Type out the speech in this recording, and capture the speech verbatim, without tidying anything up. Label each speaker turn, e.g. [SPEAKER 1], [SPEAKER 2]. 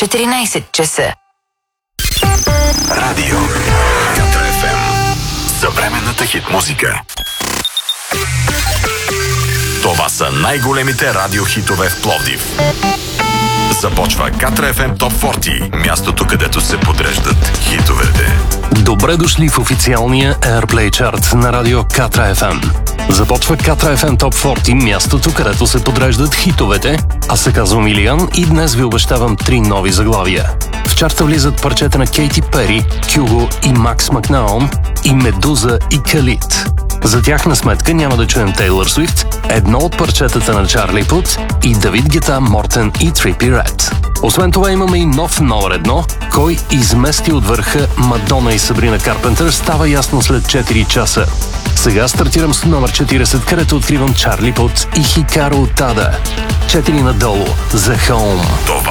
[SPEAKER 1] четиринайсет часа.
[SPEAKER 2] Радио Катра еф ем. Съвременната хит музика. Това са най-големите радиохитове в Пловдив. Започва Катра еф ем Топ сорок, мястото, където се подреждат хитовете.
[SPEAKER 3] Добре дошли в официалния Airplay чарт на радио Катра еф ем. Започва Катра еф ем Топ сорок, мястото, където се подреждат хитовете. Аз се казвам Илиян и днес ви обещавам три нови заглавия. В чарта влизат парчета на Кейти Пери, Кюго и Макс Макнаун, и Медуза и Калит. За тяхна сметка няма да чуем Тейлър Суифт, едно от парчетата на Чарли Пут и Давид Гета, Мортен и Трипи Ред. Освен това имаме и нов номер едно, кой измести от върха Мадона и Сабрина Карпентър, става ясно след четири часа. Сега стартирам с номер четирийсет, където откривам Чарли Пут и Хикаро Тада. четири надолу за Home.
[SPEAKER 2] Това